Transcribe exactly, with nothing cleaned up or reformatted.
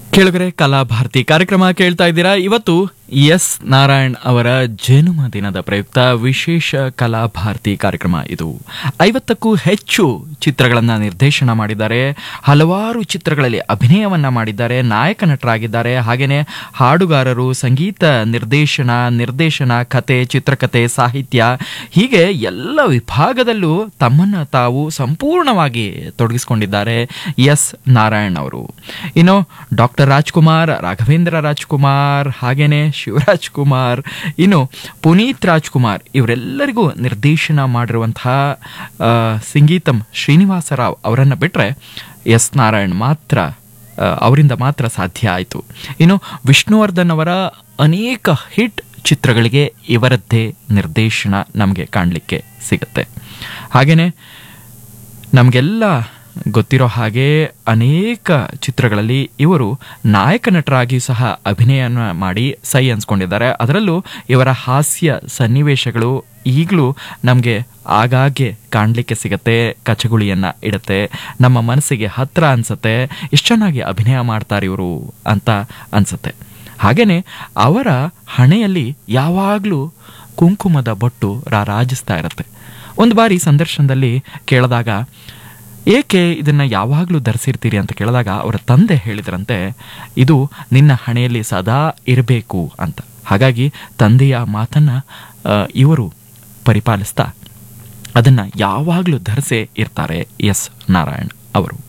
ಕೇಳುಗರೆ, ಕಲಾಭಾರತಿ ಕಾರ್ಯಕ್ರಮ ಕೇಳ್ತಾ ಇದ್ದೀರಾ. ಇವತ್ತು ಎಸ್ ನಾರಾಯಣ್ ಅವರ ಜನ್ಮ ದಿನದ ಪ್ರಯುಕ್ತ ವಿಶೇಷ ಕಲಾಭಾರತಿ ಕಾರ್ಯಕ್ರಮ ಇದು. ಐವತ್ತಕ್ಕೂ ಹೆಚ್ಚು ಚಿತ್ರಗಳನ್ನು ನಿರ್ದೇಶನ ಮಾಡಿದ್ದಾರೆ, ಹಲವಾರು ಚಿತ್ರಗಳಲ್ಲಿ ಅಭಿನಯವನ್ನ ಮಾಡಿದ್ದಾರೆ, ನಾಯಕ ನಟರಾಗಿದ್ದಾರೆ. ಹಾಗೆಯೇ ಹಾಡುಗಾರರು, ಸಂಗೀತ ನಿರ್ದೇಶನ, ನಿರ್ದೇಶನ, ಕತೆ, ಚಿತ್ರಕಥೆ, ಸಾಹಿತ್ಯ, ಹೀಗೆ ಎಲ್ಲ ವಿಭಾಗದಲ್ಲೂ ತಮ್ಮನ್ನು ತಾವು ಸಂಪೂರ್ಣವಾಗಿ ತೊಡಗಿಸಿಕೊಂಡಿದ್ದಾರೆ ಎಸ್ ನಾರಾಯಣ್ ಅವರು. ಇನ್ನು ಡಾಕ್ಟರ್ ರಾಜ್ಕುಮಾರ್, ರಾಘವೇಂದ್ರ ರಾಜ್ಕುಮಾರ್, ಹಾಗೇನೆ ಶಿವರಾಜ್ ಕುಮಾರ್, ಇನ್ನು ಪುನೀತ್ ರಾಜ್ಕುಮಾರ್ ಇವರೆಲ್ಲರಿಗೂ ನಿರ್ದೇಶನ ಮಾಡಿರುವಂತಹ ಸಂಗೀತಂ ಶ್ರೀನಿವಾಸ ರಾವ್ ಅವರನ್ನು ಬಿಟ್ಟರೆ ಎಸ್ ನಾರಾಯಣ್ ಮಾತ್ರ, ಅವರಿಂದ ಮಾತ್ರ ಸಾಧ್ಯ ಆಯಿತು. ಇನ್ನು ವಿಷ್ಣುವರ್ಧನ್ ಅವರ ಅನೇಕ ಹಿಟ್ ಚಿತ್ರಗಳಿಗೆ ಇವರದ್ದೇ ನಿರ್ದೇಶನ ನಮಗೆ ಕಾಣಲಿಕ್ಕೆ ಸಿಗುತ್ತೆ. ಹಾಗೆಯೇ ನಮಗೆಲ್ಲ ಗೊತ್ತಿರೋ ಹಾಗೆ ಅನೇಕ ಚಿತ್ರಗಳಲ್ಲಿ ಇವರು ನಾಯಕ ನಟರಾಗಿಯೂ ಸಹ ಅಭಿನಯನ ಮಾಡಿ ಸೈ ಅನ್ಸ್ಕೊಂಡಿದ್ದಾರೆ. ಅದರಲ್ಲೂ ಇವರ ಹಾಸ್ಯ ಸನ್ನಿವೇಶಗಳು ಈಗಲೂ ನಮಗೆ ಆಗಾಗ್ಗೆ ಕಾಣಲಿಕ್ಕೆ ಸಿಗತ್ತೆ, ಕಚಗುಳಿಯನ್ನು ಇಡುತ್ತೆ, ನಮ್ಮ ಮನಸ್ಸಿಗೆ ಹತ್ರ ಅನಿಸುತ್ತೆ. ಎಷ್ಟು ಚೆನ್ನಾಗಿ ಅಭಿನಯ ಮಾಡ್ತಾರೆ ಇವರು ಅಂತ ಅನಿಸುತ್ತೆ. ಹಾಗೆಯೇ ಅವರ ಹಣೆಯಲ್ಲಿ ಯಾವಾಗಲೂ ಕುಂಕುಮದ ಬೊಟ್ಟು ರಾರಾಜಿಸ್ತಾ ಇರುತ್ತೆ. ಒಂದು ಬಾರಿ ಸಂದರ್ಶನದಲ್ಲಿ ಕೇಳಿದಾಗ, ಏಕೆ ಇದನ್ನು ಯಾವಾಗಲೂ ಧರಿಸಿರ್ತೀರಿ ಅಂತ ಕೇಳಿದಾಗ ಅವರ ತಂದೆ ಹೇಳಿದ್ರಂತೆ, ಇದು ನಿನ್ನ ಹಣೆಯಲ್ಲಿ ಸದಾ ಇರಬೇಕು ಅಂತ. ಹಾಗಾಗಿ ತಂದೆಯ ಮಾತನ್ನು ಇವರು ಪರಿಪಾಲಿಸ್ತಾ ಅದನ್ನು ಯಾವಾಗಲೂ ಧರಿಸೇ ಇರ್ತಾರೆ ಎಸ್ ನಾರಾಯಣ್ ಅವರು.